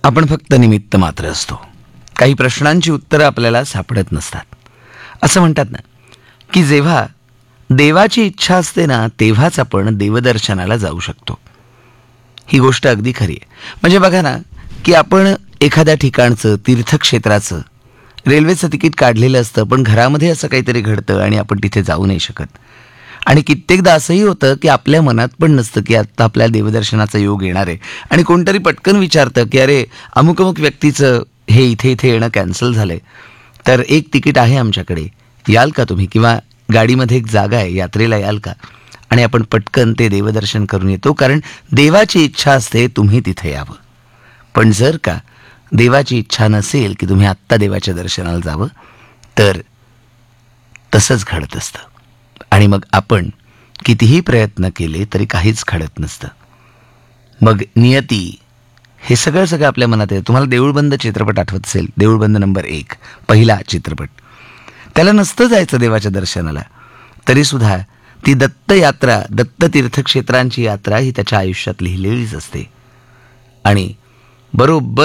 आपण फक्त निमित्त मात्र असतो. काही प्रश्नांची उत्तरं आपल्याला सापडत नसतात. असं म्हणतात ना की जेव्हा देवाची इच्छा असते ना तेव्हाच आपण देवदर्शनाला जाऊ शकतो. ही गोष्ट अगदी खरी आहे. म्हणजे बघा ना की आपण एखाद्या ठिकाणचं तीर्थक्षेत्राचं रेल्वेचं तिकीट काढलेलं असतं, पण घरामध्ये असं काहीतरी घडतं आणि आपण तिथे जाऊ नाही शकत. आणि कित्येकदा असंही होतं की आपल्या मनात पण नसतं की आता आपल्या देवदर्शनाचा योग येणार आहे आणि कोणतरी पटकन विचारतं की अरे अमुक अमुक व्यक्तीचं हे इथे इथे येणं कॅन्सल झालंय, तर एक तिकीट आहे आमच्याकडे, याल का तुम्ही, किंवा गाडीमध्ये एक जागा आहे, यात्रेला याल का. आणि आपण पटकन ते देवदर्शन करून येतो, कारण देवाची इच्छा असते तुम्ही तिथे यावं. पण जर का देवाची इच्छा नसेल की तुम्ही आत्ता देवाच्या दर्शनाला जावं, तर तसंच घडत असतं आणि मग आपण कितीही प्रयत्न केले तरी काहीच घडत नसतं. मग नियती हे सगळं आपल्या मनात आहे. तुम्हाला देऊळबंद चित्रपट आठवत असेल, देऊळबंद नंबर 1 पहिला चित्रपट. त्याला नसतं जायचं देवाच्या दर्शनाला, तरीसुद्धा ती दत्त यात्रा, दत्त तीर्थक्षेत्रांची यात्रा ही त्याच्या आयुष्यात लिहिलेलीच असते. आणि बरोबर